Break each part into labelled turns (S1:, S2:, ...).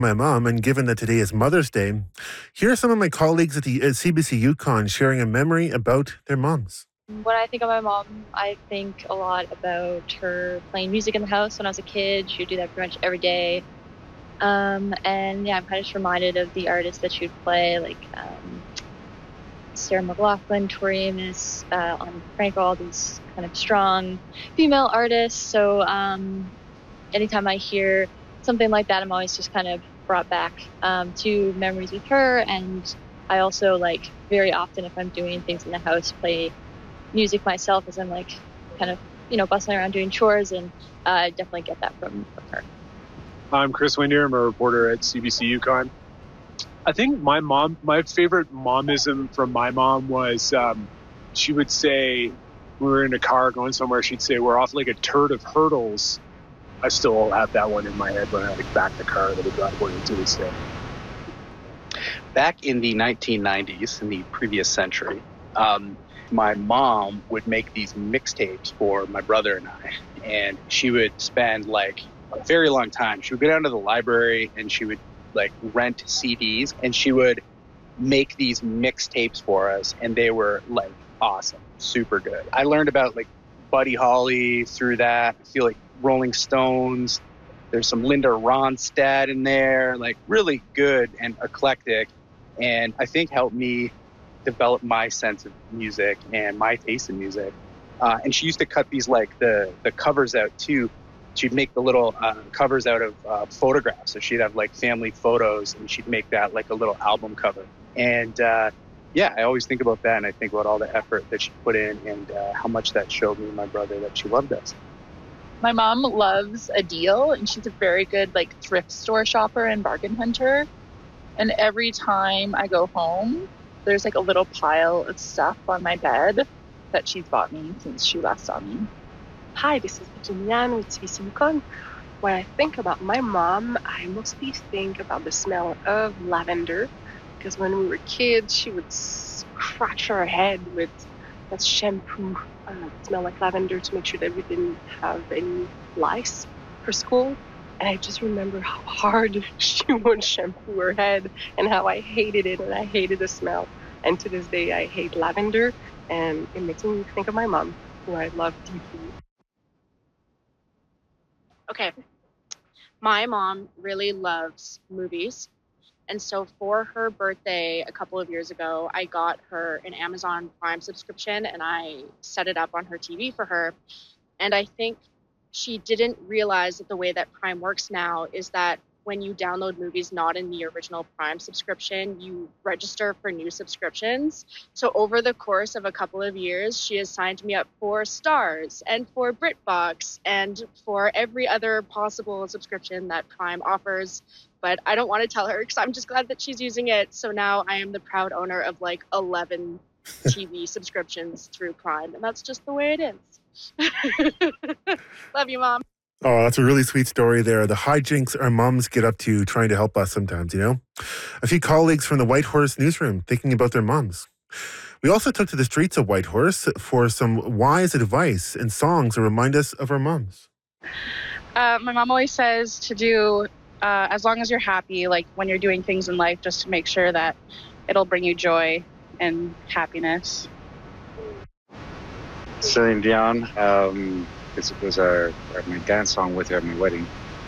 S1: My mom, and given that today is Mother's Day, here are some of my colleagues at CBC Yukon sharing a memory about their moms.
S2: When I think of my mom, I think a lot about her playing music in the house when I was a kid. She would do that pretty much every day. And yeah, I'm kind of just reminded of the artists that she would play, like Sarah McLachlan, Tori Amos, Ani Franco, all these kind of strong female artists. So anytime I hear something like that, I'm always just kind of brought back to memories with her. And I also very often, if I'm doing things in the house, play music myself as I'm kind of bustling around doing chores, and I definitely get that from her.
S3: I'm Chris Windier. I'm a reporter at CBC Yukon. I think my favorite momism from my mom was she would say, when we were in a car going somewhere, she'd say, "We're off like a turd of hurdles." I still have that one in my head when I back the car that we got one to this day.
S4: Back in the 1990s, in the previous century, my mom would make these mixtapes for my brother and I, and she would spend a very long time. She would go down to the library and she would rent CDs, and she would make these mixtapes for us, and they were awesome, super good. I learned about Buddy Holly through that. I feel like Rolling Stones. There's some Linda Ronstadt in there, really good and eclectic, and I think helped me develop my sense of music and my taste in music. And she used to cut these the covers out too. She'd make the little covers out of photographs. So she'd have family photos, and she'd make that a little album cover. And I always think about that, and I think about all the effort that she put in, and how much that showed me and my brother that she loved us.
S5: My mom loves a deal, and she's a very good thrift store shopper and bargain hunter. And every time I go home, there's a little pile of stuff on my bed that she's bought me since she last saw me.
S6: Hi, this is Virginia with CBC Yukon. When I think about my mom, I mostly think about the smell of lavender, because when we were kids, she would scratch our head with that shampoo smell like lavender to make sure that we didn't have any lice for school. And I just remember how hard she would shampoo her head and how I hated it, and I hated the smell. And to this day, I hate lavender, and it makes me think of my mom, who I love deeply.
S7: Okay, my mom really loves movies. And so for her birthday a couple of years ago, I got her an Amazon Prime subscription, and I set it up on her TV for her. And I think she didn't realize that the way that Prime works now is that when you download movies not in the original Prime subscription, you register for new subscriptions. So over the course of a couple of years, she has signed me up for Starz and for BritBox and for every other possible subscription that Prime offers. But I don't want to tell her, because I'm just glad that she's using it. So now I am the proud owner of 11 TV subscriptions through Prime, and that's just the way it is. Love you, Mom.
S1: Oh, that's a really sweet story there. The hijinks our moms get up to trying to help us sometimes, A few colleagues from the Whitehorse newsroom thinking about their moms. We also took to the streets of Whitehorse for some wise advice and songs that remind us of our moms.
S5: My mom always says to do, as long as you're happy, when you're doing things in life, just to make sure that it'll bring you joy and happiness.
S8: Celine Dion. It was my dance song with her at my wedding.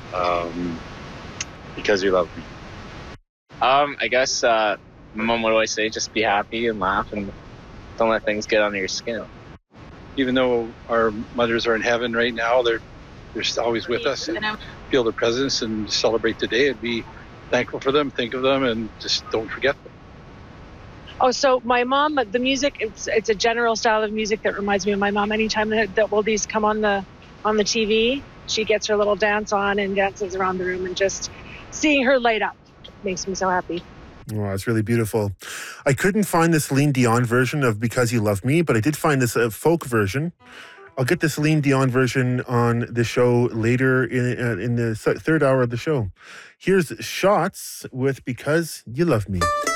S8: Because You Love Me.
S9: I guess my mom would always say, just be happy and laugh and don't let things get under your skin.
S10: Even though our mothers are in heaven right now, they're always with us, and feel their presence and celebrate the day and be thankful for them, think of them, and just don't forget them.
S11: Oh, so my mom, the music, it's a general style of music that reminds me of my mom. Anytime that oldies come on the TV, she gets her little dance on and dances around the room, and just seeing her light up makes me so happy.
S1: Oh, it's really beautiful. I couldn't find the Celine Dion version of Because You Love Me, but I did find this folk version. I'll get the Celine Dion version on the show later in the third hour of the show. Here's Shots with Because You Love Me.